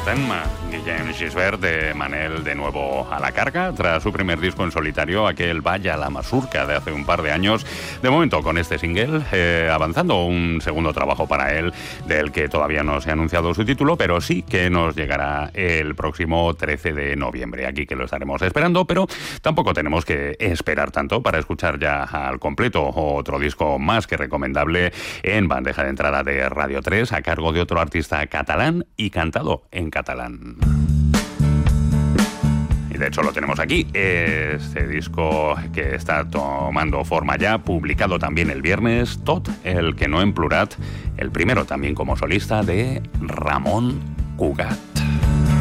Tenma, Guillem Gisbert de Manel de nuevo a la carga tras su primer disco en solitario, aquel Vaya la Mazurca de hace un par de años. De momento con este single, avanzando un segundo trabajo para él, del que todavía no se ha anunciado su título, pero sí que nos llegará el próximo 13 de noviembre. Aquí que lo estaremos esperando, pero tampoco tenemos que esperar tanto para escuchar ya al completo otro disco más que recomendable en bandeja de entrada de Radio 3 a cargo de otro artista catalán y cantado en catalán. Y de hecho lo tenemos aquí, este disco que está tomando forma ya, publicado también el viernes, Tot el que no en plurat, el primero también como solista de Ramon Cugat.